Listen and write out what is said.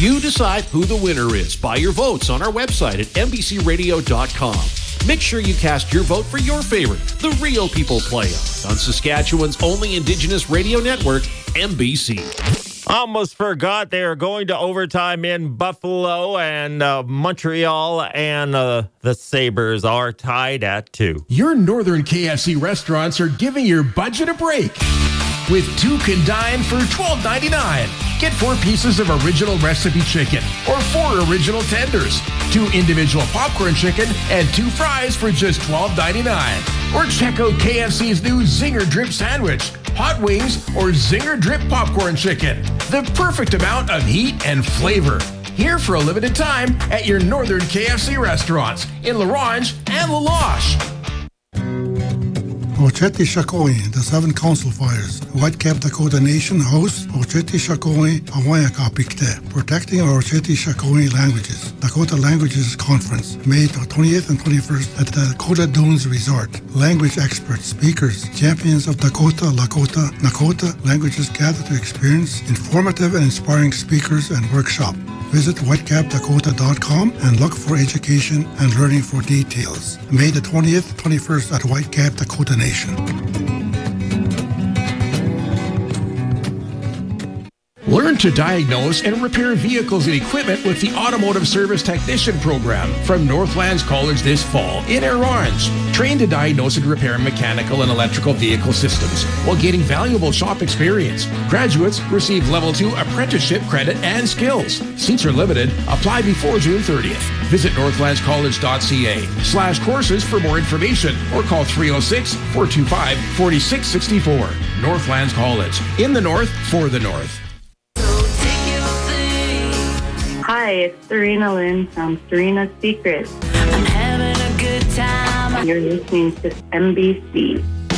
You decide who the winner is by your votes on our website at mbcradio.com. Make sure you cast your vote for your favorite, the Real People Play on Saskatchewan's only Indigenous radio network, MBC. Almost forgot they are going to overtime in Buffalo and Montreal, and the Sabres are tied at 2. Your Northern KFC restaurants are giving your budget a break. With 2 can dine for $12.99. Get 4 pieces of original recipe chicken or 4 original tenders, 2 individual popcorn chicken, and 2 fries for just $12.99. Or check out KFC's new Zinger Drip Sandwich, hot wings, or Zinger Drip Popcorn Chicken. The perfect amount of heat and flavor. Here for a limited time at your Northern KFC restaurants in La Ronge and La Loche. Oceti Shakoi, the 7 Council Fires. Whitecap Dakota Nation hosts Oceti Shakoi Awayakapikte, protecting our Oceti Shakoi languages. Dakota Languages Conference, May 20th and 21st at the Dakota Dunes Resort. Language experts, speakers, champions of Dakota, Lakota, Nakota languages gather to experience informative and inspiring speakers and workshop. Visit whitecapdakota.com and look for education and learning for details. May the 20th, 21st at Whitecap Dakota Nation. Learn to diagnose and repair vehicles and equipment with the Automotive Service Technician Program from Northlands College this fall in Orange. Train to diagnose and repair mechanical and electrical vehicle systems while getting valuable shop experience. Graduates receive Level 2 apprenticeship credit and skills. Seats are limited. Apply before June 30th. Visit northlandscollege.ca/courses for more information or call 306-425-4664. Northlands College. In the North, for the North. Hi, it's Serena Lynn from Serena's Secrets. I'm having a good time. You're listening to MBC.